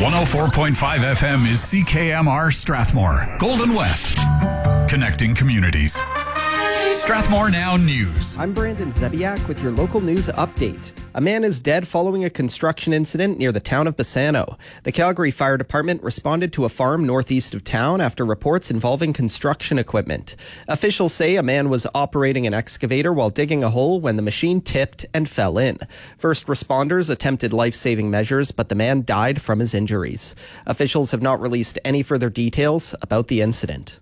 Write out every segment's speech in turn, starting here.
104.5 FM is CKMR Strathmore, Golden West, connecting communities. Strathmore Now News. I'm Brandon Zebiak with your local news update. A man is dead following a construction incident near the town of Bassano. The Calgary Fire Department responded to a farm northeast of town after reports involving construction equipment. Officials say a man was operating an excavator while digging a hole when the machine tipped and fell in. First responders attempted life-saving measures, but the man died from his injuries. Officials have not released any further details about the incident.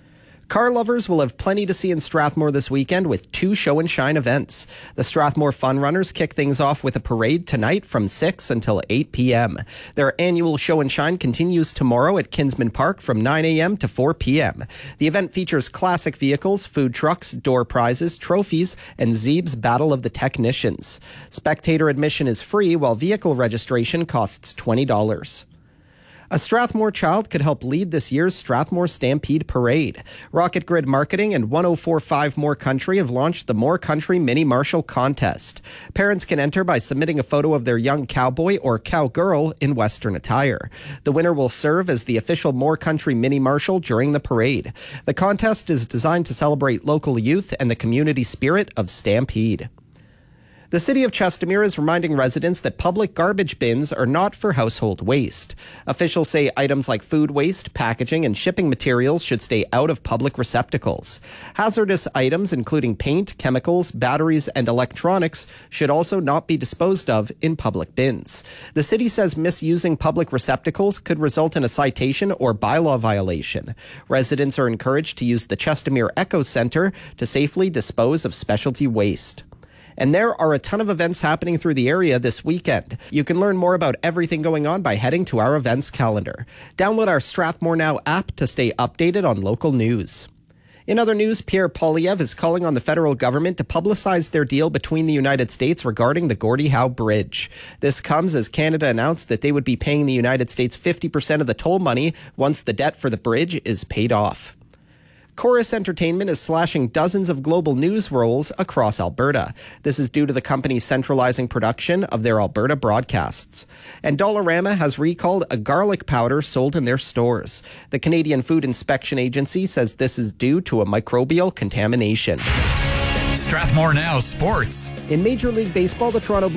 Car lovers will have plenty to see in Strathmore this weekend with 2 show and shine events. The Strathmore Fun Runners kick things off with a parade tonight from 6 until 8 p.m. Their annual show and shine continues tomorrow at Kinsman Park from 9 a.m. to 4 p.m. The event features classic vehicles, food trucks, door prizes, trophies, and Zeeb's Battle of the Technicians. Spectator admission is free, while vehicle registration costs $20. A Strathmore child could help lead this year's Strathmore Stampede Parade. Rocket Grid Marketing and 104.5 More Country have launched the More Country Mini Marshal Contest. Parents can enter by submitting a photo of their young cowboy or cowgirl in Western attire. The winner will serve as the official More Country Mini Marshal during the parade. The contest is designed to celebrate local youth and the community spirit of Stampede. The City of Chestermere is reminding residents that public garbage bins are not for household waste. Officials say items like food waste, packaging, and shipping materials should stay out of public receptacles. Hazardous items, including paint, chemicals, batteries, and electronics, should also not be disposed of in public bins. The city says misusing public receptacles could result in a citation or bylaw violation. Residents are encouraged to use the Chestermere Eco Centre to safely dispose of specialty waste. And there are a ton of events happening through the area this weekend. You can learn more about everything going on by heading to our events calendar. Download our Strathmore Now app to stay updated on local news. In other news, Pierre Poilievre is calling on the federal government to publicize their deal between the United States regarding the Gordie Howe Bridge. This comes as Canada announced that they would be paying the United States 50% of the toll money once the debt for the bridge is paid off. Chorus Entertainment is slashing dozens of global news roles across Alberta. This is due to the company centralizing production of their Alberta broadcasts. And Dollarama has recalled a garlic powder sold in their stores. The Canadian Food Inspection Agency says this is due to a microbial contamination. Strathmore Now Sports. In Major League Baseball, the Toronto